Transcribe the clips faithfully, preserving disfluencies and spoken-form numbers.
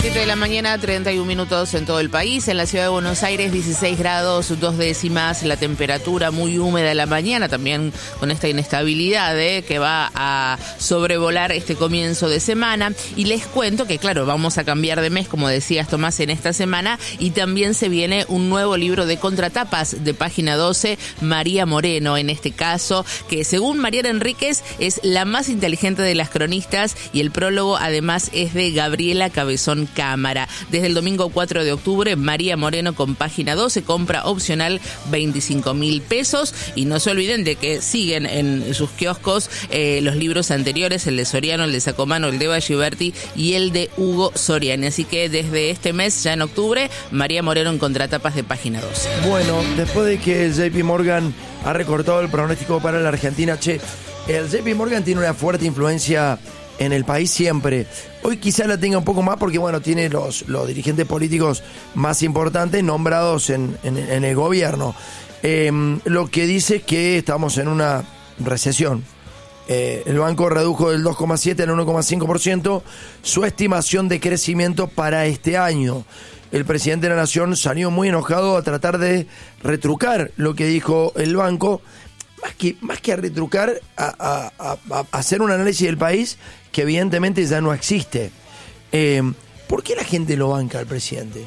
siete de la mañana, treinta y un minutos en todo el país. En la ciudad de Buenos Aires, dieciséis grados, dos décimas. La temperatura muy húmeda en la mañana, también con esta inestabilidad ¿eh? que va a sobrevolar este comienzo de semana. Y les cuento que, claro, vamos a cambiar de mes, como decías, Tomás, en esta semana. Y también se viene un nuevo libro de contratapas de Página doce, María Moreno, en este caso, que según Mariana Enríquez es la más inteligente de las cronistas. Y el prólogo, además, es de Gabriela Cabezón Cámara. Desde el domingo cuatro de octubre, María Moreno con Página doce, compra opcional veinticinco mil pesos. Y no se olviden de que siguen en sus kioscos eh, los libros anteriores, el de Soriano, el de Sacomano, el de Valliberti y el de Hugo Soriani. Así que desde este mes, ya en octubre, María Moreno en contratapas de Página doce. Bueno, después de que el J P Morgan ha recortado el pronóstico para la Argentina, che, el J P Morgan tiene una fuerte influencia en el país siempre. Hoy quizá la tenga un poco más porque, bueno, tiene los, los dirigentes políticos más importantes nombrados en, en, en el gobierno. Eh, lo que dice es que estamos en una recesión. Eh, el banco redujo del dos coma siete al uno coma cinco por ciento su estimación de crecimiento para este año. El presidente de la Nación salió muy enojado a tratar de retrucar lo que dijo el banco. Más que, más que a retrucar, a, a, a, a hacer un análisis del país que evidentemente ya no existe. Eh, ¿Por qué la gente lo banca al presidente?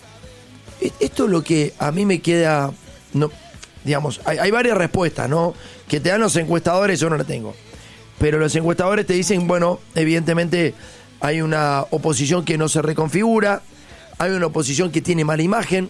Esto es lo que a mí me queda... No, digamos, hay, hay varias respuestas, ¿no? Que te dan los encuestadores, yo no la tengo. Pero los encuestadores te dicen, bueno, evidentemente hay una oposición que no se reconfigura, hay una oposición que tiene mala imagen,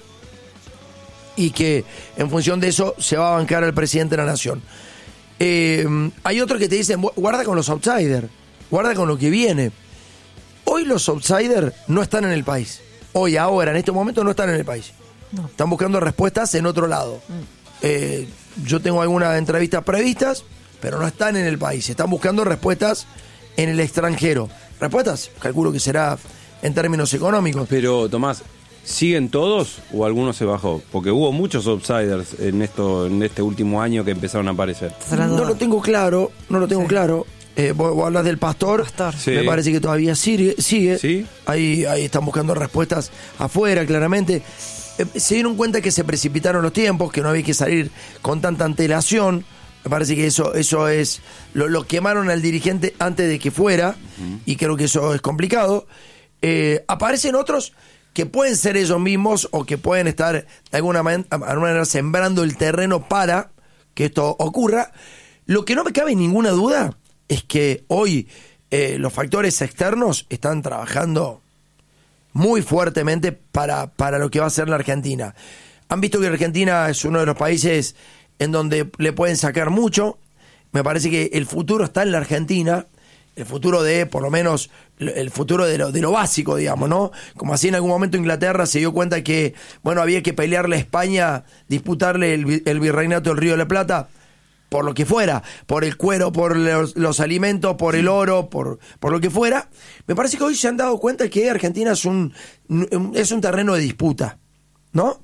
y que en función de eso se va a bancar al presidente de la Nación. Eh, hay otros que te dicen, guarda con los outsiders, guarda con lo que viene. Hoy los outsiders no están en el país. Hoy, ahora, en este momento no están en el país. No. Están buscando respuestas en otro lado. Mm. Eh, yo tengo algunas entrevistas previstas, pero no están en el país. Están buscando respuestas en el extranjero. Respuestas, calculo que será en términos económicos. Pero, Tomás, ¿siguen todos o alguno se bajó? Porque hubo muchos outsiders en esto, en este último año que empezaron a aparecer. No lo tengo claro, no lo tengo sí. claro. Eh, vos, vos hablas del Pastor, Pastor. Sí. Me parece que todavía sigue. sigue. ¿Sí? Ahí, ahí están buscando respuestas afuera, claramente. Eh, se dieron cuenta que se precipitaron los tiempos, que no había que salir con tanta antelación. Me parece que eso, eso es... Lo, lo quemaron al dirigente antes de que fuera, uh-huh. y creo que eso es complicado. Eh, aparecen otros que pueden ser ellos mismos o que pueden estar de alguna manera, alguna manera sembrando el terreno para que esto ocurra. Lo que no me cabe ninguna duda es que hoy eh, los factores externos están trabajando muy fuertemente para, para lo que va a ser la Argentina. Han visto que Argentina es uno de los países en donde le pueden sacar mucho. Me parece que el futuro está en la Argentina. El futuro de, por lo menos, el futuro de lo, de lo básico, digamos, ¿no? Como así en algún momento Inglaterra se dio cuenta que, bueno, había que pelearle a España, disputarle el, el virreinato del Río de la Plata, por lo que fuera, por el cuero, por los, los alimentos, por el oro, por, por lo que fuera. Me parece que hoy se han dado cuenta que Argentina es un, es un terreno de disputa, ¿no?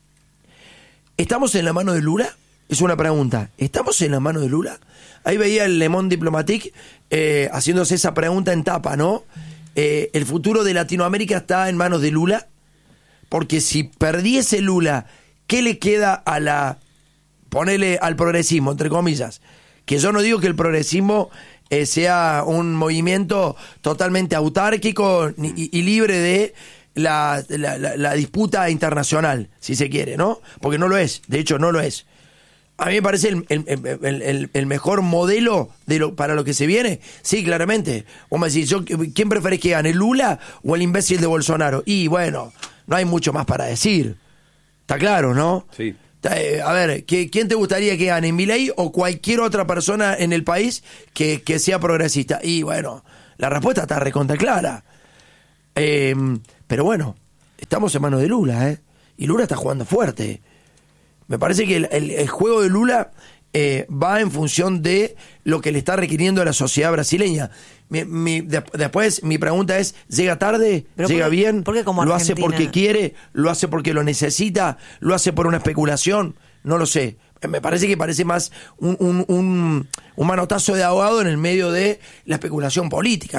¿Estamos en la mano de Lula? Es una pregunta. ¿Estamos en la mano de Lula? Ahí veía el Le Monde Diplomatique eh, haciéndose esa pregunta en tapa, ¿no? Eh, ¿El futuro de Latinoamérica está en manos de Lula? Porque si perdiese Lula, ¿qué le queda a la... Ponele al progresismo, entre comillas? Que yo no digo que el progresismo eh, sea un movimiento totalmente autárquico y, y libre de la, la, la, la disputa internacional, si se quiere, ¿no? Porque no lo es, de hecho no lo es. A mí me parece el, el, el, el, el mejor modelo de lo, para lo que se viene. Sí, claramente. Vos me decís, yo, ¿quién preferís que gane, Lula o el imbécil de Bolsonaro? Y bueno, no hay mucho más para decir. Está claro, ¿no? Sí. A ver, ¿quién te gustaría que gane, Milei o cualquier otra persona en el país que, que sea progresista? Y bueno, la respuesta está recontra clara. Eh, pero bueno, estamos en manos de Lula, ¿eh? Y Lula está jugando fuerte. Me parece que el, el, el juego de Lula eh, va en función de lo que le está requiriendo a la sociedad brasileña. Mi, mi, de, después mi pregunta es, ¿llega tarde? ¿Llega por qué, bien? ¿por qué como ¿Lo Argentina? hace porque quiere? ¿Lo hace porque lo necesita? ¿Lo hace por una especulación? No lo sé. Me parece que parece más un, un, un, un manotazo de ahogado en el medio de la especulación política, ¿no?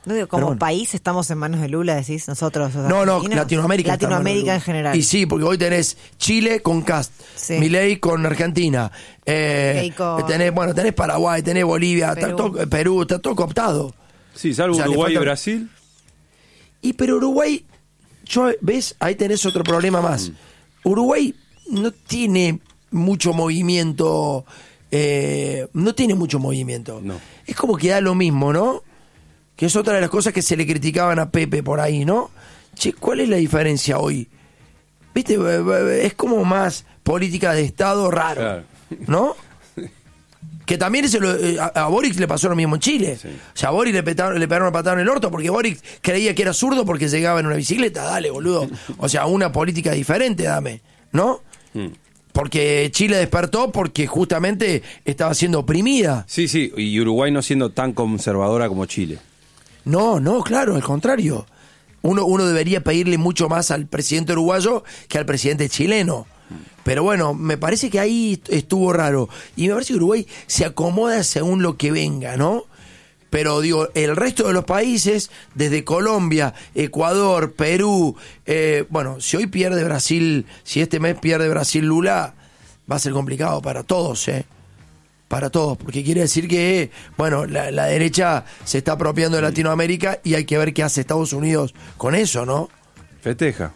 No digo, como bueno. país estamos en manos de Lula, decís nosotros. Los No, no, argentinos. Latinoamérica. Latinoamérica en general. Y sí, porque hoy tenés Chile con Cast, Sí. Milei con Argentina, eh, Milei con- tenés, bueno, tenés Paraguay, tenés Bolivia, Perú. Está todo, Perú, está todo cooptado. Sí, salvo O sea, le Uruguay falta- y Brasil. Y pero Uruguay, yo, ¿ves? Ahí tenés otro problema más. Uruguay no tiene mucho movimiento, eh, no tiene mucho movimiento. No. Es como que da lo mismo, ¿no? Que es otra de las cosas que se le criticaban a Pepe por ahí, ¿no? Che, ¿cuál es la diferencia hoy? ¿Viste? Es como más política de Estado raro, Claro. ¿no? Que también se lo, a, a Boric le pasó lo mismo en Chile. Sí. O sea, a Boric le, petaron, le pegaron una patada en el orto porque Boric creía que era zurdo porque llegaba en una bicicleta. Dale, boludo. O sea, una política diferente, dame, ¿no? Mm. Porque Chile despertó porque justamente estaba siendo oprimida. Sí, sí, y Uruguay no siendo tan conservadora como Chile. No, no, claro, al contrario. Uno, uno debería pedirle mucho más al presidente uruguayo que al presidente chileno. Pero bueno, me parece que ahí estuvo raro. Y me parece que Uruguay se acomoda según lo que venga, ¿no? Pero digo, el resto de los países, desde Colombia, Ecuador, Perú, eh, bueno, si hoy pierde Brasil, si este mes pierde Brasil Lula, va a ser complicado para todos, ¿eh? Para todos, porque quiere decir que, bueno, la, la derecha se está apropiando de Latinoamérica y hay que ver qué hace Estados Unidos con eso, ¿no? Festeja.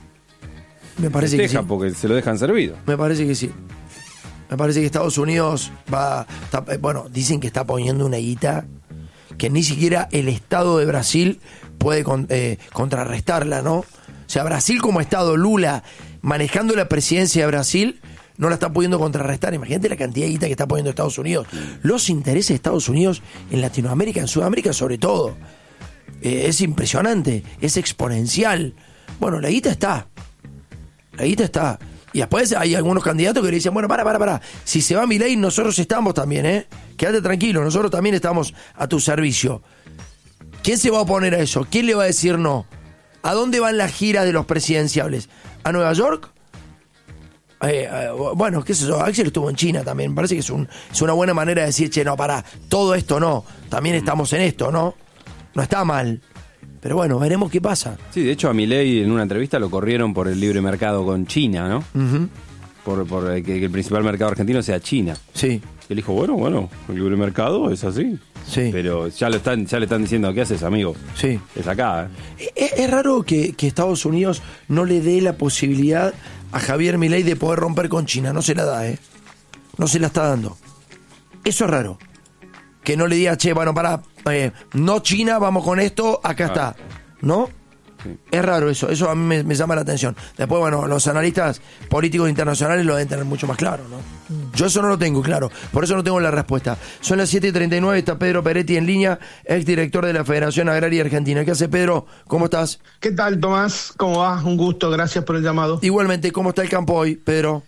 Me parece que sí. Festeja porque se lo dejan servido. Me parece que sí. Me parece que Estados Unidos va... Está, bueno, dicen que está poniendo una guita que ni siquiera el Estado de Brasil puede con, eh, contrarrestarla, ¿no? O sea, Brasil como Estado, Lula, manejando la presidencia de Brasil, no la está pudiendo contrarrestar. Imagínate la cantidad de guita que está poniendo Estados Unidos. Los intereses de Estados Unidos en Latinoamérica, en Sudamérica sobre todo. Eh, es impresionante, es exponencial. Bueno, la guita está. La guita está. Y después hay algunos candidatos que le dicen, bueno, para, para, para. Si se va Milei, nosotros estamos también, ¿eh? Quédate tranquilo, nosotros también estamos a tu servicio. ¿Quién se va a oponer a eso? ¿Quién le va a decir no? ¿A dónde van las giras de los presidenciables? ¿A Nueva York? Eh, eh, bueno, qué sé yo, Axel estuvo en China también. Me parece que es, un, es una buena manera de decir, che, no, pará, todo esto no. También estamos en esto, ¿no? No está mal. Pero bueno, veremos qué pasa. Sí, de hecho a Milei en una entrevista lo corrieron por el libre mercado con China, ¿no? Uh-huh. Por, por el que, que el principal mercado argentino sea China. Sí, Él dijo, bueno, bueno, el libre mercado es así. sí. Pero ya lo están, ya le están diciendo, ¿qué haces, amigo? Sí. Es acá, ¿eh? Es, es raro que, que Estados Unidos no le dé la posibilidad a Javier Milei de poder romper con China. No se la da, ¿eh? No se la está dando. Eso es raro. Que no le diga, che, bueno, para, eh, no China, vamos con esto, acá está. ¿No? Sí. Es raro eso, eso a mí me, me llama la atención. Después, bueno, los analistas políticos internacionales lo deben tener mucho más claro, ¿no? Yo eso no lo tengo claro, por eso no tengo la respuesta. Son las siete y treinta y nueve, está Pedro Peretti en línea, exdirector de la Federación Agraria Argentina. ¿Qué hace, Pedro? ¿Cómo estás? ¿Qué tal, Tomás? ¿Cómo va? Un gusto, gracias por el llamado. Igualmente, ¿cómo está el campo hoy, Pedro?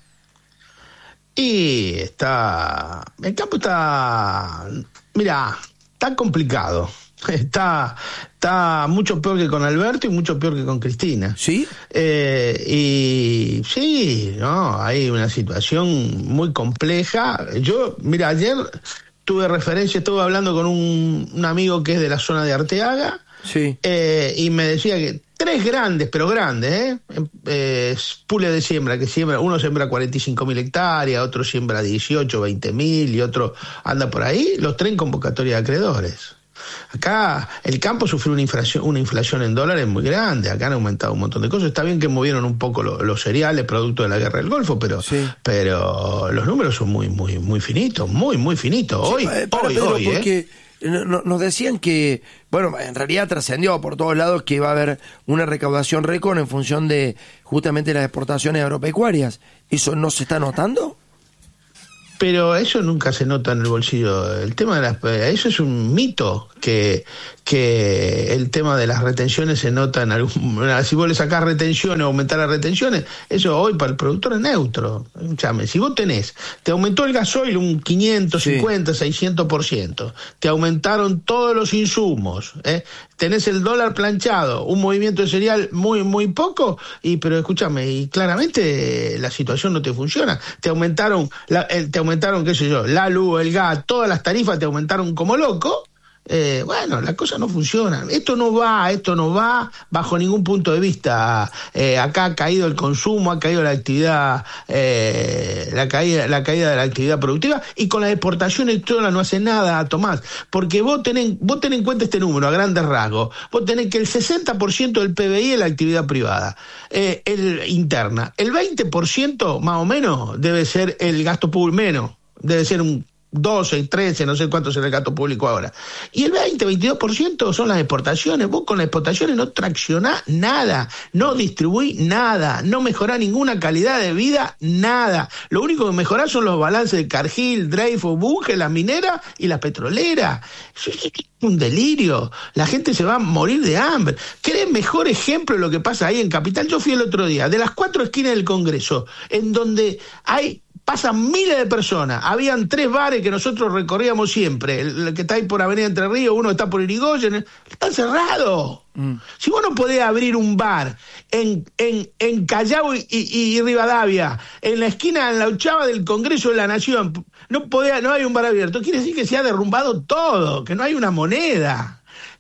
Y está... El campo está... Mira, está complicado. Está, está mucho peor que con Alberto y mucho peor que con Cristina. ¿Sí? Eh, y sí, no, hay una situación muy compleja. Yo, mira, ayer tuve referencia, estuve hablando con un, un amigo que es de la zona de Arteaga. Sí. Eh, y me decía que tres grandes, pero grandes, ¿eh? eh pools de siembra, que siembra, uno siembra cuarenta y cinco mil hectáreas, otro siembra dieciocho, veinte mil y otro anda por ahí, los tres en convocatoria de acreedores. Acá el campo sufrió una inflación, una inflación en dólares muy grande, acá han aumentado un montón de cosas. Está bien que movieron un poco lo, los cereales producto de la guerra del Golfo, pero, sí. pero los números son muy, muy, muy finitos, muy, muy finitos. Hoy, Eh, para, hoy, Pedro, hoy, ¿eh? porque no- no- nos decían que, bueno, en realidad trascendió por todos lados que va a haber una recaudación récord en función de justamente las exportaciones agropecuarias. ¿Eso no se está notando? Pero eso nunca se nota en el bolsillo. El tema de las, eso es un mito, que, que el tema de las retenciones se nota en algún... Si vos le sacás retenciones o aumentar las retenciones, eso hoy para el productor es neutro. Escuchame, si vos tenés, te aumentó el gasoil un quinientos cincuenta, sí. seiscientos por ciento, te aumentaron todos los insumos, ¿eh? Tenés el dólar planchado, un movimiento de cereal muy, muy poco, y pero escúchame, y claramente la situación no te funciona. Te aumentaron, la, el, te aumentaron, qué sé yo, la luz, el gas, todas las tarifas te aumentaron como loco, Eh, bueno, las cosas no funcionan. Esto no va, esto no va bajo ningún punto de vista. Eh, acá ha caído el consumo, ha caído la actividad, eh, la caída, la caída de la actividad productiva, y con las exportaciones no hace nada, Tomás, porque vos tenés, vos tenés en cuenta este número a grandes rasgos. Vos tenés que el sesenta por ciento del P B I es la actividad privada, eh, el, interna. El veinte por ciento más o menos debe ser el gasto público, menos, debe ser un doce, trece, no sé cuánto será el gasto público ahora. Y el veinte, veintidós por ciento son las exportaciones. Vos con las exportaciones no traccionás nada, no distribuís nada, no mejorás ninguna calidad de vida, nada. Lo único que mejorás son los balances de Cargill, Dreyfus, Bunge, las mineras y las petroleras. Es un delirio. La gente se va a morir de hambre. ¿Querés mejor ejemplo de lo que pasa ahí en Capital? Yo fui el otro día, de las cuatro esquinas del Congreso, en donde hay... pasan miles de personas. Habían tres bares que nosotros recorríamos siempre. El, el que está ahí por Avenida Entre Ríos, uno está por Irigoyen. Están cerrados. Mm. Si vos no podés abrir un bar en, en, en Callao y, y, y Rivadavia, en la esquina, en la ochava del Congreso de la Nación, no podés, no hay un bar abierto. Quiere decir que se ha derrumbado todo, que no hay una moneda.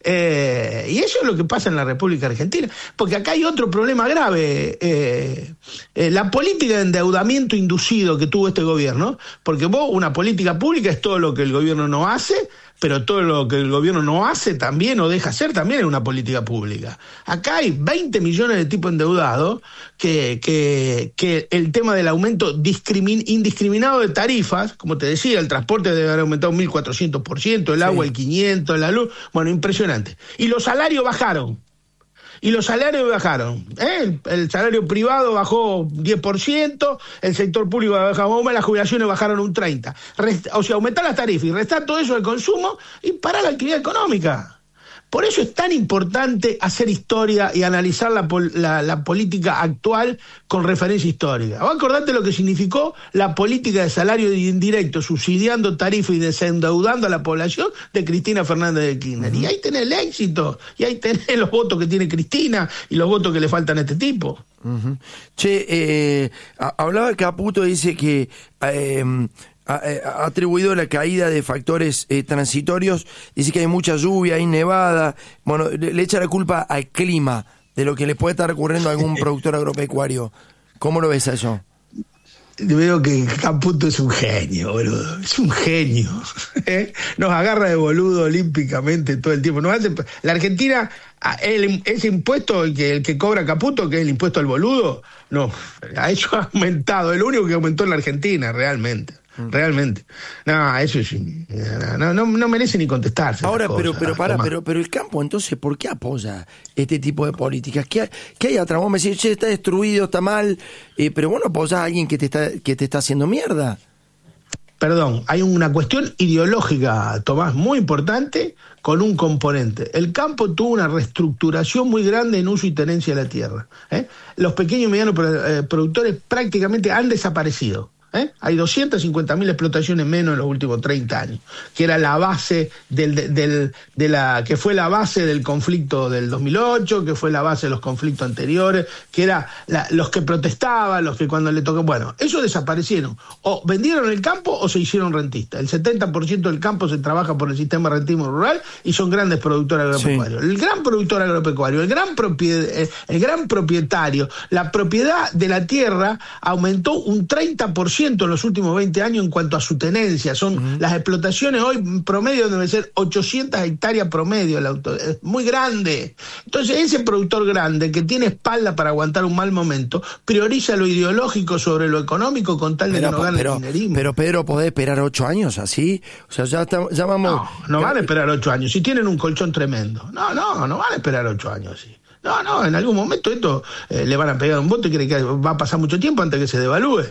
Eh, y eso es lo que pasa en la República Argentina, porque acá hay otro problema grave, eh, eh, la política de endeudamiento inducido que tuvo este gobierno, porque vos, una política pública es todo lo que el gobierno no hace, pero todo lo que el gobierno no hace también o deja hacer también es una política pública. Acá hay veinte millones de tipos endeudados que, que, que el tema del aumento discrimin, indiscriminado de tarifas, como te decía, el transporte debe haber aumentado un mil cuatrocientos por ciento, el agua sí. el quinientos por ciento, la luz, bueno, impresionante. Y los salarios bajaron. Y los salarios bajaron, ¿eh? El, el salario privado bajó diez por ciento, el sector público bajó más, las jubilaciones bajaron un treinta por ciento. Rest, o sea, aumentar las tarifas y restar todo eso del consumo y parar la actividad económica. Por eso es tan importante hacer historia y analizar la, la, la política actual con referencia histórica. Vos acordate lo que significó la política de salario indirecto, subsidiando tarifas y desendeudando a la población de Cristina Fernández de Kirchner. Uh-huh. Y ahí tenés el éxito, y ahí tenés los votos que tiene Cristina y los votos que le faltan a este tipo. Uh-huh. Che, eh, hablaba Caputo, dice que... Eh, ha atribuido la caída de factores eh, transitorios, dice que hay mucha lluvia, hay nevada, bueno, le, le echa la culpa al clima de lo que le puede estar ocurriendo a algún productor agropecuario. ¿Cómo lo ves a eso? Veo que Caputo es un genio, boludo, es un genio. ¿Eh? Nos agarra de boludo olímpicamente todo el tiempo. Nos hace... La Argentina, el, ese impuesto el que, el que cobra Caputo, que es el impuesto al boludo, no, ha hecho ha aumentado, es lo único que aumentó en la Argentina, realmente. Realmente. No, eso es, no, no, no merece ni contestarse. Ahora, pero, pero para, pero, pero el campo, entonces, ¿por qué apoya este tipo de políticas? ¿Qué hay, qué hay atrás? Vos me decís, che, está destruido, está mal, eh, pero vos no apoyás a alguien que te está, que te está haciendo mierda. Perdón, hay una cuestión ideológica, Tomás, muy importante, con un componente. El campo tuvo una reestructuración muy grande en uso y tenencia de la tierra. ¿eh? Los pequeños y medianos eh, productores prácticamente han desaparecido. ¿Eh? Hay doscientas cincuenta mil explotaciones menos en los últimos treinta años, que era la base del, del, de la, que fue la base del conflicto del dos mil ocho, que fue la base de los conflictos anteriores, que era la, los que protestaban, los que cuando le tocó, bueno, esos desaparecieron, o vendieron el campo o se hicieron rentistas. El setenta por ciento del campo se trabaja por el sistema de rentismo rural y son grandes productores agropecuarios. Sí. El gran productor agropecuario, el gran, propied, el gran propietario, la propiedad de la tierra aumentó un treinta por ciento en los últimos veinte años en cuanto a su tenencia. Son uh-huh. Las explotaciones hoy en promedio deben ser ochocientas hectáreas promedio, el auto, es muy grande. Entonces ese productor grande que tiene espalda para aguantar un mal momento prioriza lo ideológico sobre lo económico con tal de pero, que no gane pero, el dinerismo. Pero Pedro, ¿podés esperar ocho años así? O sea, ya, estamos, ya vamos... No, no van a esperar ocho años, si tienen un colchón tremendo. No, no, no van a esperar ocho años así. No, no, en algún momento esto eh, le van a pegar un voto y cree que va a pasar mucho tiempo antes que se devalúe.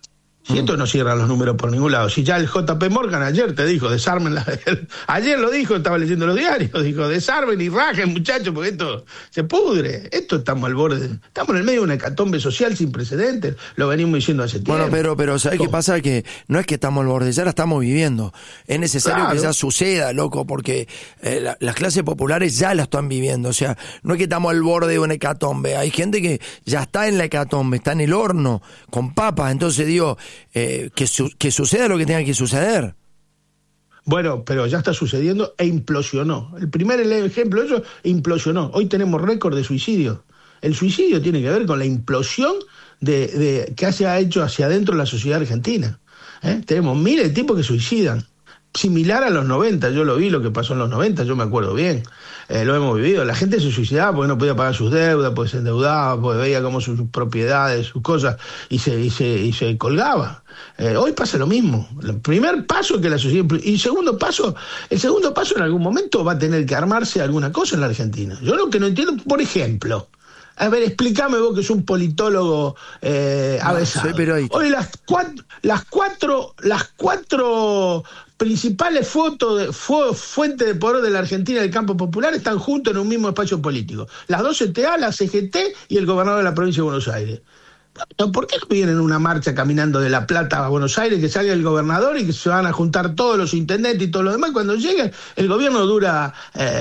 Si esto no cierra los números por ningún lado, si ya el J P Morgan ayer te dijo, desarmen la... Ayer lo dijo, estaba leyendo los diarios, dijo, desarmen y rajen, muchachos, porque esto se pudre. Esto estamos al borde, estamos en el medio de una hecatombe social sin precedentes, lo venimos diciendo hace tiempo. Bueno, pero, pero ¿sabes qué pasa? Que no es que estamos al borde, ya la estamos viviendo. Es necesario claro. que ya suceda, loco, porque eh, la, las clases populares ya la están viviendo. O sea, no es que estamos al borde de una hecatombe. Hay gente que ya está en la hecatombe, está en el horno, con papas. Entonces digo... Eh, que, su, que suceda lo que tenga que suceder. Bueno, pero ya está sucediendo e implosionó. El primer ejemplo de eso implosionó. Hoy tenemos récord de suicidio. El suicidio tiene que ver con la implosión de, de que se ha hecho hacia adentro la sociedad argentina. ¿Eh? Tenemos miles de tipos que suicidan. Similar a los noventa, yo lo vi, lo que pasó en los noventa, yo me acuerdo bien. Eh, lo hemos vivido. La gente se suicidaba porque no podía pagar sus deudas, porque se endeudaba, porque veía como sus propiedades, sus cosas, y se, y se, y se colgaba. Eh, hoy pasa lo mismo. El primer paso es que la sociedad... Y el segundo paso, el segundo paso en algún momento va a tener que armarse alguna cosa en la Argentina. Yo lo que no entiendo, por ejemplo... A ver, explícame vos que es un politólogo eh, no, avesado. Hoy las cuatro, las cuatro, las cuatro principales fotos de, fu, fuentes de poder de la Argentina del campo popular están juntos en un mismo espacio político. Las dos C T A, la C G T y el gobernador de la provincia de Buenos Aires. ¿Por qué no vienen en una marcha caminando de La Plata a Buenos Aires, que salga el gobernador y que se van a juntar todos los intendentes y todo lo demás? Cuando llegue, el gobierno dura,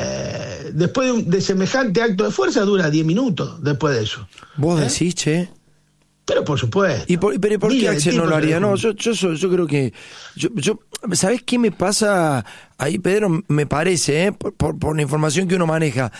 eh, después de, un, de semejante acto de fuerza, dura diez minutos después de eso. ¿Vos ¿Eh? decís, che? Pero por supuesto. ¿Y por, pero por qué Axel no lo haría? No, yo, yo, yo creo que... Yo, yo, ¿sabés qué me pasa ahí, Pedro? Me parece, ¿eh? por, por, por la información que uno maneja...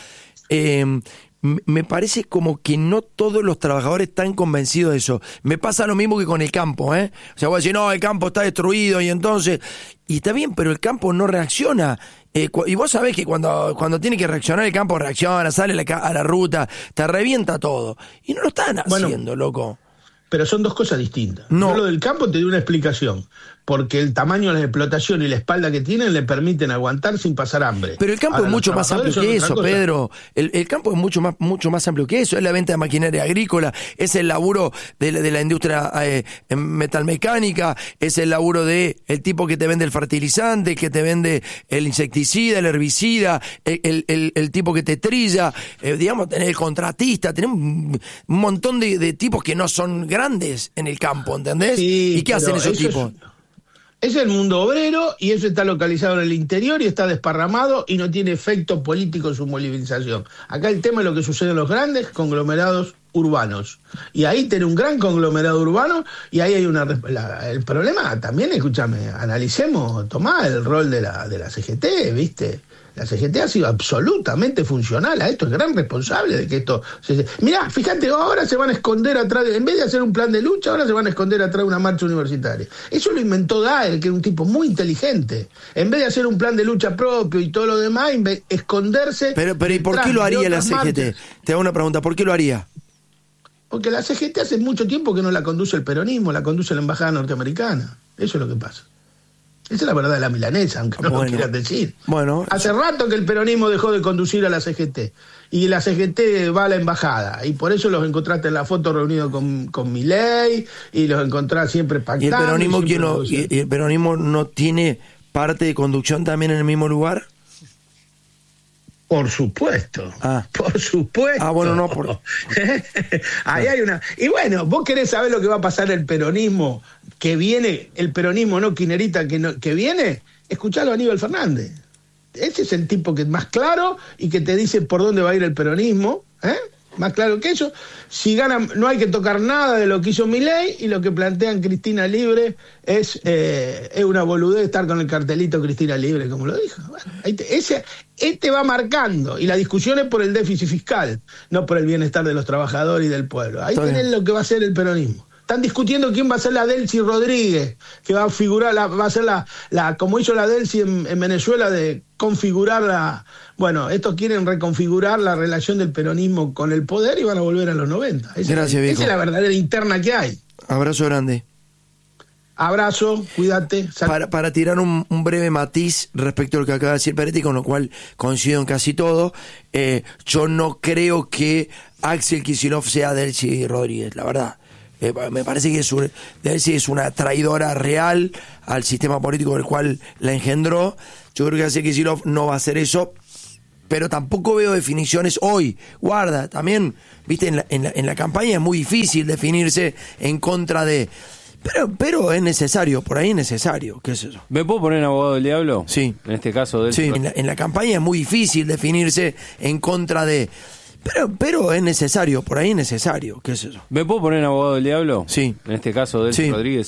Eh, me parece como que no todos los trabajadores están convencidos de eso. Me pasa lo mismo que con el campo, ¿eh? O sea, voy a decir, no, el campo está destruido y entonces... Y está bien, pero el campo no reacciona. Eh, y vos sabés que cuando, cuando tiene que reaccionar el campo reacciona, sale a la, a la ruta, te revienta todo. Y no lo están haciendo, bueno, loco. Pero son dos cosas distintas. No. Yo lo del campo te doy una explicación. Porque el tamaño de la explotación y la espalda que tienen le permiten aguantar sin pasar hambre. Pero el campo Ahora, es mucho más amplio que eso, Pedro. El, el campo es mucho más mucho más amplio que eso. Es la venta de maquinaria agrícola, es el laburo de la, de la industria eh, metalmecánica, es el laburo de el tipo que te vende el fertilizante, que te vende el insecticida, el herbicida, el, el, el, el tipo que te trilla, eh, digamos, tener el contratista. Tenemos un montón de, de tipos que no son grandes en el campo, ¿entendés? Sí, ¿y qué hacen esos tipos? Es... Es el mundo obrero y eso está localizado en el interior y está desparramado y no tiene efecto político en su movilización. Acá el tema es lo que sucede en los grandes conglomerados urbanos. Y ahí tiene un gran conglomerado urbano y ahí hay una... La, el problema también, escúchame, analicemos, tomá el rol de la, de la C G T, ¿viste? La C G T ha sido absolutamente funcional a esto, es gran responsable de que esto... Se... Mirá, fíjate, ahora se van a esconder atrás, de... en vez de hacer un plan de lucha, ahora se van a esconder atrás de una marcha universitaria. Eso lo inventó Daer, que era un tipo muy inteligente. En vez de hacer un plan de lucha propio y todo lo demás, inve... esconderse... Pero, pero ¿y por qué lo haría la C G T? Marchas. Te hago una pregunta, ¿por qué lo haría? Porque la C G T hace mucho tiempo que no la conduce el peronismo, la conduce la embajada norteamericana. Eso es lo que pasa. Esa es la verdad de la milanesa, aunque no bueno, lo quieras decir. Bueno, hace rato que el peronismo dejó de conducir a la C G T. Y la C G T va a la embajada. Y por eso los encontraste en la foto reunidos con, con Milei. Y los encontrás siempre pactando. ¿Y el peronismo, y, no, y, y el peronismo no tiene parte de conducción también en el mismo lugar? Por supuesto, ah. por supuesto. Ah, bueno, no, por... Ahí hay una... Y bueno, vos querés saber lo que va a pasar el peronismo que viene, el peronismo no quinerita que, no, que viene, escuchalo a Aníbal Fernández. Ese es el tipo que es más claro y que te dice por dónde va a ir el peronismo, ¿eh? Más claro que eso. Si ganan, no hay que tocar nada de lo que hizo Milei y lo que plantean Cristina Libre es, eh, es una boludez estar con el cartelito Cristina Libre, como lo dijo. Bueno, ahí te, ese, este va marcando y la discusión es por el déficit fiscal, no por el bienestar de los trabajadores y del pueblo. Ahí tenés lo que va a ser el peronismo. Están discutiendo quién va a ser la Delcy Rodríguez, que va a figurar, la, va a ser la, la, como hizo la Delcy en, en Venezuela, de configurar la... Bueno, estos quieren reconfigurar la relación del peronismo con el poder y van a volver a los noventa. Esa, Gracias, viejo. Esa es la verdadera interna que hay. Abrazo grande. Abrazo, cuídate. Para, para tirar un, un breve matiz respecto a lo que acaba de decir Peretti, con lo cual coincido en casi todo, eh, yo no creo que Axel Kicillof sea Delcy Rodríguez, la verdad. Eh, me parece que es, un, es una traidora real al sistema político del cual la engendró. Yo creo que Axel Kicillof no va a hacer eso, pero tampoco veo definiciones hoy. Guarda, también, viste, en la, en la, en la campaña es muy difícil definirse en contra de... Pero, pero es necesario, por ahí es necesario, qué es eso. ¿Me puedo poner en abogado del diablo? Sí. En este caso del... Sí, en la, en la campaña es muy difícil definirse en contra de... Pero, pero es necesario, por ahí es necesario, qué es eso. ¿Me puedo poner en abogado del diablo? Sí. En este caso del sí. Rodríguez.